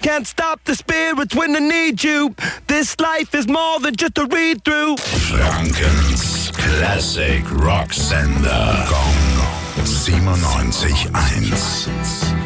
Can't stop the spirits when I need you. This life is more than just a read-through. Frankens Classic Rock Sender. Gong 97.1.